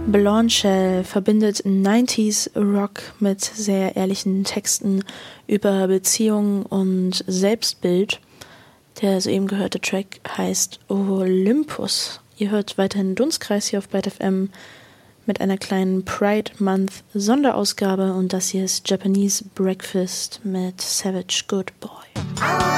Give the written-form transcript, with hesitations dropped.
Blonde Shell verbindet 90s Rock mit sehr ehrlichen Texten über Beziehungen und Selbstbild. Der soeben gehörte Track heißt Olympus. Ihr hört weiterhin Dunstkreis hier auf Byte FM mit einer kleinen Pride Month Sonderausgabe und das hier ist Japanese Breakfast mit Savage Good Boy.